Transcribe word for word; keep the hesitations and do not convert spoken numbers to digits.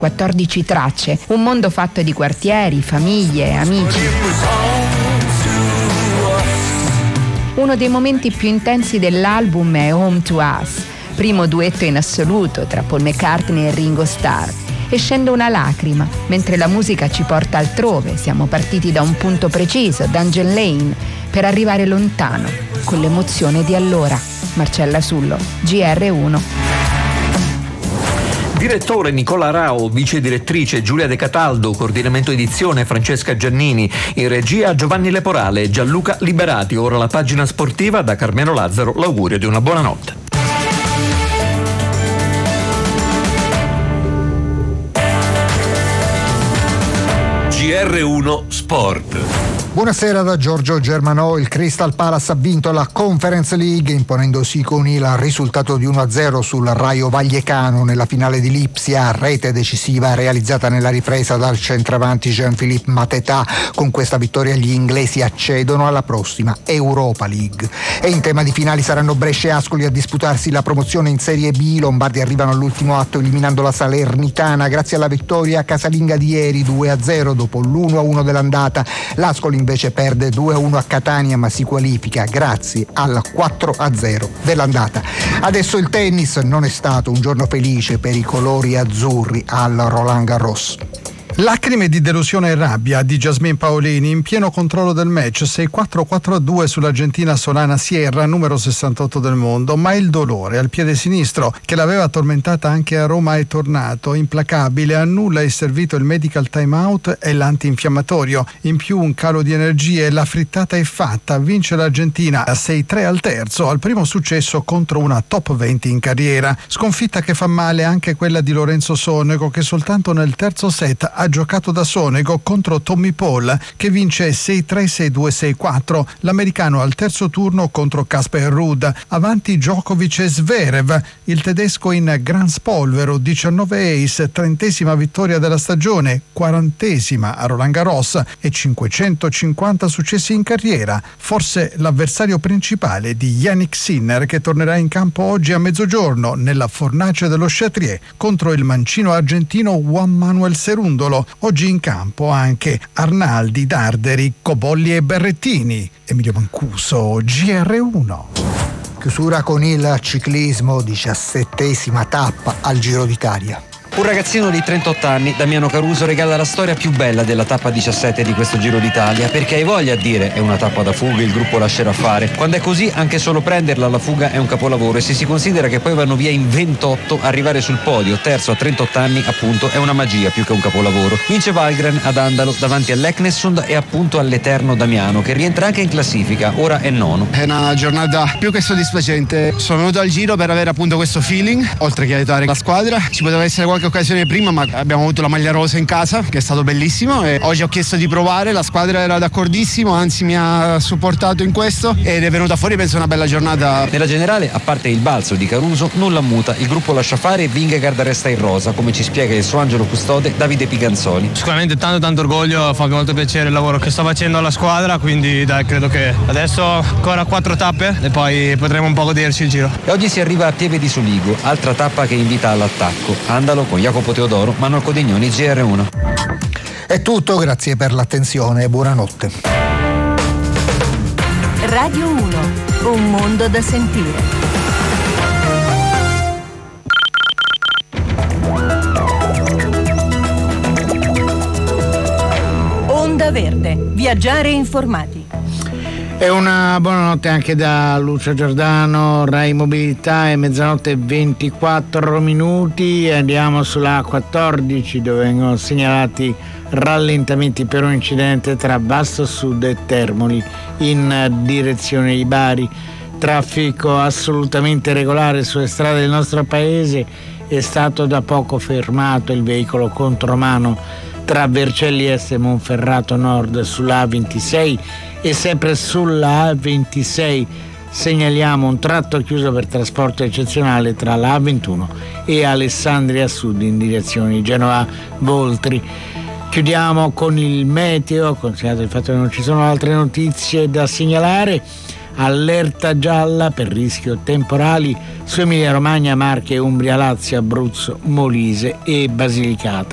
quattordici tracce, un mondo fatto di quartieri, famiglie, amici. Uno dei momenti più intensi dell'album è Home to Us, primo duetto in assoluto tra Paul McCartney e Ringo Starr. E scende una lacrima, mentre la musica ci porta altrove. Siamo partiti da un punto preciso, Dungeon Lane, per arrivare lontano, con l'emozione di allora. Marcella Sullo, G R uno. Direttore Nicola Rao, vice direttrice Giulia De Cataldo, coordinamento edizione Francesca Giannini, in regia Giovanni Leporale e Gianluca Liberati. Ora la pagina sportiva, da Carmelo Lazzaro l'augurio di una buona notte. G R uno Sport. Buonasera da Giorgio Germanò. Il Crystal Palace ha vinto la Conference League imponendosi con il risultato di uno a zero sul Raio Vallecano nella finale di Lipsia, rete decisiva realizzata nella ripresa dal centravanti Jean-Philippe Mateta. Con questa vittoria gli inglesi accedono alla prossima Europa League. E in tema di finali saranno Brescia e Ascoli a disputarsi la promozione in Serie B. I lombardi arrivano all'ultimo atto eliminando la Salernitana grazie alla vittoria casalinga di ieri due a zero dopo l'uno a uno dell'andata. L'Ascoli invece perde due a uno a Catania ma si qualifica grazie al quattro a zero dell'andata. Adesso il tennis. Non è stato un giorno felice per i colori azzurri al Roland Garros. Lacrime di delusione e rabbia di Jasmine Paolini in pieno controllo del match, sei quattro quattro a due sull'argentina Solana Sierra, numero sessantotto del mondo, ma il dolore al piede sinistro, che l'aveva tormentata anche a Roma, è tornato implacabile. A nulla è servito il medical time out e l'antinfiammatorio, in più un calo di energie. La frittata è fatta, vince l'Argentina a sei tre al terzo, al primo successo contro una top venti in carriera. Sconfitta che fa male anche quella di Lorenzo Sonego, che soltanto nel terzo set ha giocato da Sonego contro Tommy Paul, che vince sei tre sei due sei quattro. L'americano al terzo turno contro Casper Ruud, avanti Djokovic e Zverev. Il tedesco in gran spolvero, diciannove ace, trentesima vittoria della stagione, quarantesima a Roland Garros e cinquecentocinquanta successi in carriera. Forse l'avversario principale di Yannick Sinner, che tornerà in campo oggi a mezzogiorno nella fornace dello Chatrier contro il mancino argentino Juan Manuel Cerundolo. Oggi in campo anche Arnaldi, Darderi, Cobolli e Berrettini. Emilio Mancuso, G R uno. Chiusura con il ciclismo, diciassettesima tappa al Giro d'Italia. Un ragazzino di trentotto anni, Damiano Caruso, regala la storia più bella della tappa diciassette di questo Giro d'Italia, perché hai voglia a dire è una tappa da fuga, il gruppo lascerà fare. Quando è così, anche solo prenderla alla fuga è un capolavoro, e se si considera che poi vanno via in ventotto, arrivare sul podio terzo a trentotto anni appunto è una magia più che un capolavoro. Vince Valgren ad Andalo davanti all'Eknessund e appunto all'eterno Damiano, che rientra anche in classifica, ora è nono. È una giornata più che soddisfacente. Sono venuto al Giro per avere appunto questo feeling, oltre che aiutare la squadra. Ci poteva essere qualche occasione prima, ma abbiamo avuto la maglia rosa in casa, che è stato bellissimo, e oggi ho chiesto di provare, la squadra era d'accordissimo, anzi mi ha supportato in questo ed è venuta fuori penso una bella giornata. Nella generale, a parte il balzo di Caruso, nulla muta, il gruppo lascia fare e Vingegaard resta in rosa, come ci spiega il suo angelo custode Davide Piganzoli. Sicuramente tanto tanto orgoglio, fa molto piacere il lavoro che sta facendo alla squadra, quindi dai, credo che adesso ancora quattro tappe e poi potremo un po' goderci il Giro. E oggi si arriva a Pieve di Soligo, altra tappa che invita all'attacco. Andalo con Jacopo Teodoro, Manuel Codignoni, G R uno. È tutto, grazie per l'attenzione e buonanotte. Radio uno, un mondo da sentire. Onda Verde, viaggiare informati. E una buonanotte anche da Lucia Giordano, Rai Mobilità, è mezzanotte e ventiquattro minuti. Andiamo sulla quattordici, dove vengono segnalati rallentamenti per un incidente tra Basso Sud e Termoli in direzione di Bari. Traffico assolutamente regolare sulle strade del nostro paese, è stato da poco fermato il veicolo contromano tra Vercelli Est e Monferrato Nord sulla A ventisei, e sempre sulla A ventisei segnaliamo un tratto chiuso per trasporto eccezionale tra la A ventuno e Alessandria Sud in direzione di Genova Voltri. Chiudiamo con il meteo, considerato il fatto che non ci sono altre notizie da segnalare. Allerta gialla per rischio temporali su Emilia Romagna, Marche, Umbria, Lazio, Abruzzo, Molise e Basilicata.